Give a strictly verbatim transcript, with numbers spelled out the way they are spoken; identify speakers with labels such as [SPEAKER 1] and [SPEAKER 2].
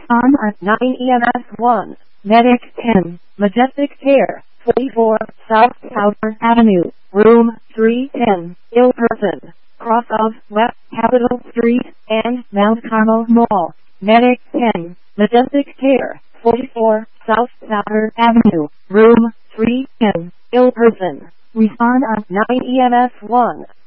[SPEAKER 1] Respond at nine E M S one. Medic ten. Majestic Care, forty-four, South Powder Avenue, Room three ten, ill person, cross of West Capitol Street and Mount Carmel Mall. Medic ten. Majestic Care, forty-four, South Powder Avenue, Room three ten, ill person. Respond at nine E M S one.